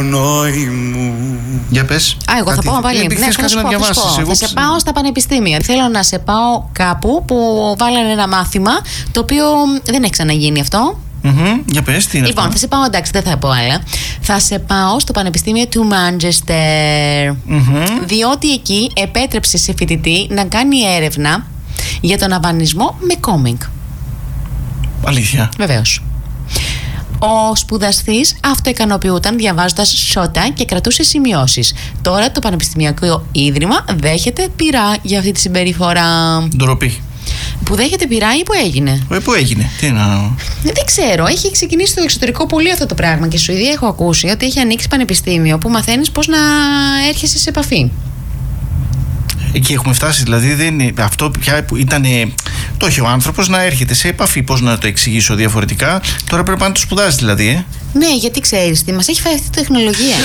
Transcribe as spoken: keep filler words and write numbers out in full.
Για πες. Α, εγώ κάτι, θα πάω πάλι. Ναι, ναι, κάτι να, να διαβάσεις. Θα σε πάω στα πανεπιστήμια. Θέλω να σε πάω κάπου που βάλανε ένα μάθημα το οποίο δεν έχει ξαναγίνει αυτό. Mm-hmm. Για πες, τι είναι Λοιπόν, αυτό? θα σε πάω, εντάξει, δεν θα πω άλλα. Θα σε πάω στο Πανεπιστήμιο του Μάντσεστερ. Mm-hmm. Διότι εκεί επέτρεψε σε φοιτητή να κάνει έρευνα για τον αβανισμό με κόμικ. Αλήθεια? Βεβαίως. Ο σπουδαστής αυτοικανοποιούταν διαβάζοντας σότα και κρατούσε σημειώσεις. Τώρα το Πανεπιστημιακό Ίδρυμα δέχεται πειρά για αυτή τη συμπεριφορά. Ντροπή. Που δέχεται πειρά ή που έγινε? Ε, πού έγινε, τι να... Δεν ξέρω, έχει ξεκινήσει στο εξωτερικό πολύ αυτό το πράγμα και στη Σουηδία έχω ακούσει ότι έχει ανοίξει πανεπιστήμιο που μαθαίνεις πώς να έρχεσαι σε επαφή. Εκεί έχουμε φτάσει, δηλαδή δεν είναι, αυτό πια που ήταν, το έχει ο άνθρωπος να έρχεται σε επαφή, πώς να το εξηγήσω διαφορετικά, τώρα πρέπει να το σπουδάζει δηλαδή, ε. Ναι, γιατί ξέρεις τι, μας έχει φάει αυτή η τεχνολογία.